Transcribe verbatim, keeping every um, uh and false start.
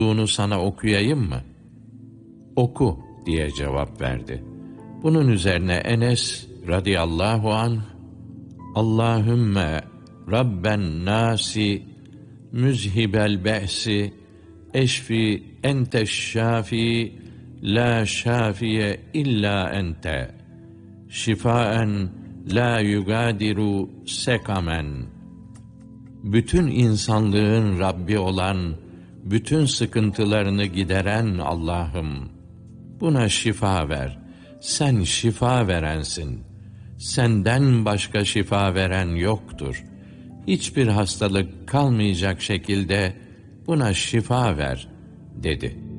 Bunu sana okuyayım mı? Oku diye cevap verdi. Bunun üzerine Enes radıyallahu anh, Allahümme Rabben nasi müzhibel be'si eşfi enteş şafi la şafiye illa ente şifaen la yugadiru sekamen. Bütün insanlığın Rabbi olan, bütün sıkıntılarını gideren Allah'ım, buna şifa ver. Sen şifa verensin. Senden başka şifa veren yoktur. Hiçbir hastalık kalmayacak şekilde buna şifa ver, dedi.